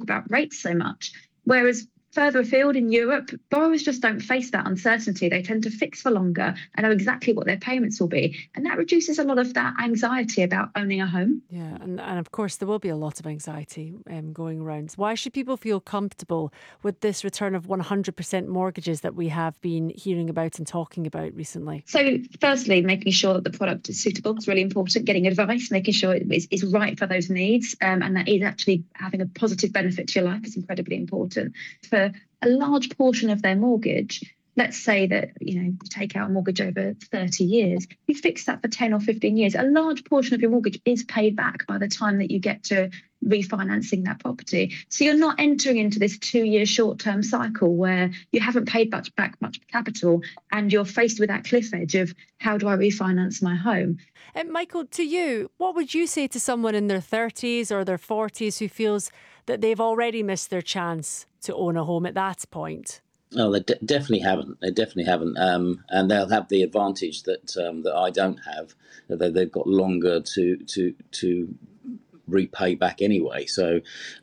talk about rates so much. Whereas further afield in Europe, borrowers just don't face that uncertainty. They tend to fix for longer and know exactly what their payments will be. And that reduces a lot of that anxiety about owning a home. Yeah, and of course there will be a lot of anxiety going around. Why should people feel comfortable with this return of 100% mortgages that we have been hearing about and talking about recently? So firstly, making sure that the product is suitable is really important. Getting advice, making sure it is right for those needs, and that is actually having a positive benefit to your life is incredibly important. For a large portion of their mortgage, let's say that you take out a mortgage over 30 years, you fix that for 10 or 15 years. A large portion of your mortgage is paid back by the time that you get to refinancing that property. So you're not entering into this 2-year short-term cycle where you haven't paid back much capital and you're faced with that cliff edge of how do I refinance my home? And Michael, to you, what would you say to someone in their 30s or their 40s who feels that they've already missed their chance to own a home at that point? Oh, they definitely haven't. They definitely haven't, and they'll have the advantage that I don't have. That they've got longer to repay back anyway. So,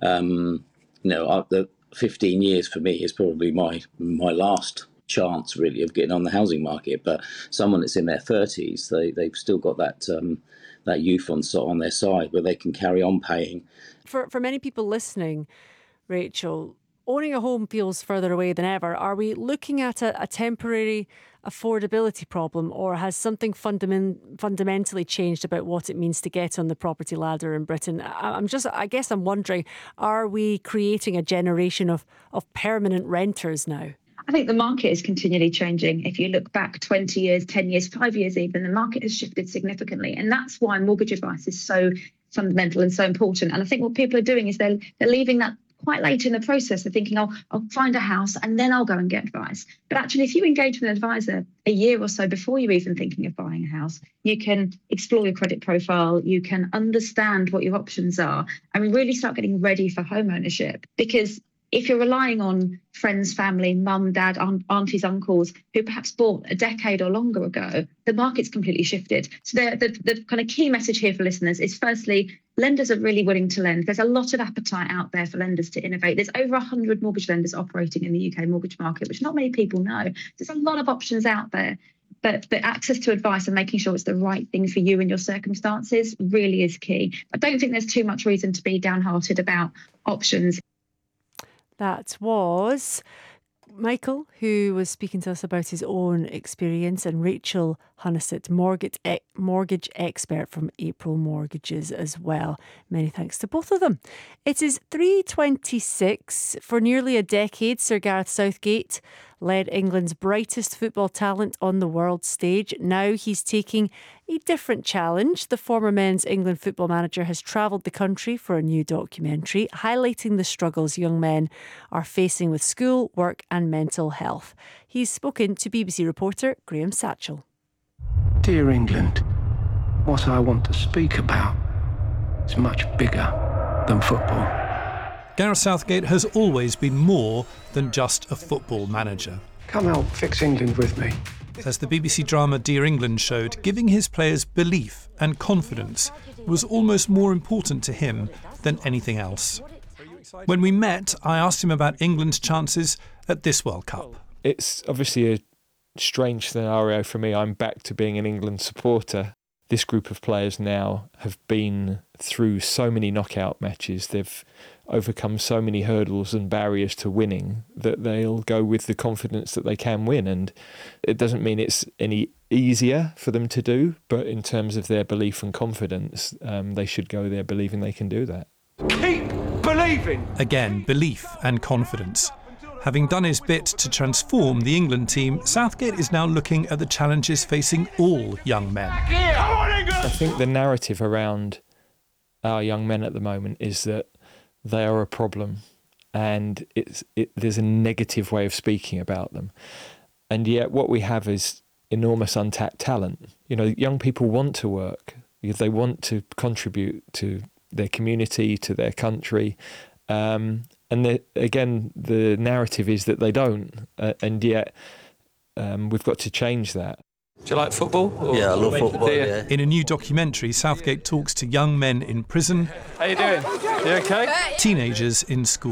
the 15 years for me is probably my last chance really of getting on the housing market. But someone that's in their 30s, they've still got that youth on their side where they can carry on paying. For many people listening, Rachel, owning a home feels further away than ever. Are we looking at a temporary affordability problem, or has something fundamentally changed about what it means to get on the property ladder in Britain? I guess I'm wondering, are we creating a generation of permanent renters now? I think the market is continually changing. If you look back 20 years, 10 years, 5 years even, the market has shifted significantly. And that's why mortgage advice is so fundamental and so important. And I think what people are doing is they're leaving that quite late in the process. They're thinking, I'll find a house and then I'll go and get advice. But actually, if you engage with an advisor a year or so before you're even thinking of buying a house, you can explore your credit profile, you can understand what your options are, and really start getting ready for home ownership. Because if you're relying on friends, family, mum, dad, aunties, uncles, who perhaps bought a decade or longer ago, the market's completely shifted. So the kind of key message here for listeners is, firstly, lenders are really willing to lend. There's a lot of appetite out there for lenders to innovate. There's over 100 mortgage lenders operating in the UK mortgage market, which not many people know. There's a lot of options out there. But the access to advice and making sure it's the right thing for you and your circumstances really is key. I don't think there's too much reason to be downhearted about options. That was Michael, who was speaking to us about his own experience, and Rachel Hunnessett, mortgage expert from April Mortgages as well. Many thanks to both of them. It is 3:26. For nearly a decade, Sir Gareth Southgate led England's brightest football talent on the world stage. Now he's taking a different challenge. The former men's England football manager has travelled the country for a new documentary highlighting the struggles young men are facing with school, work and mental health. He's spoken to BBC reporter Graham Satchell. Dear England, what I want to speak about is much bigger than football. Gareth Southgate has always been more than just a football manager. Come help fix England with me. As the BBC drama Dear England showed, giving his players belief and confidence was almost more important to him than anything else. When we met, I asked him about England's chances at this World Cup. It's obviously a strange scenario for me. I'm back to being an England supporter. This group of players now have been through so many knockout matches. They've overcome so many hurdles and barriers to winning that they'll go with the confidence that they can win. And it doesn't mean it's any easier for them to do, but in terms of their belief and confidence, they should go there believing they can do that. Keep believing! Again, belief and confidence. Having done his bit to transform the England team, Southgate is now looking at the challenges facing all young men. I think the narrative around our young men at the moment is that they are a problem, and there's a negative way of speaking about them. And yet what we have is enormous untapped talent. You know, young people want to work. They want to contribute to their community, to their country. And again, the narrative is that they don't. And yet we've got to change that. Do you like football? Yeah, I love football, yeah. In a new documentary, Southgate talks to young men in prison. How you doing? You okay? Teenagers in school.